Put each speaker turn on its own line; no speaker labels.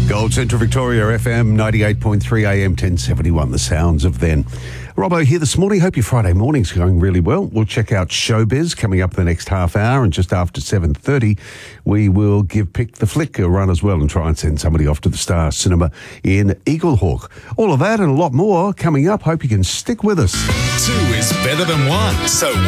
Gold Central Victoria FM 98.3 AM 1071, the sounds of then. Robbo here this morning. Hope your Friday morning's going really well. We'll check out Showbiz coming up the next half hour, and just after 7:30 we will give Pick the Flick a run as well and try and send somebody off to the Star Cinema in Eaglehawk. All of that and a lot more coming up. Hope you can stick with us.
Two is better than one, so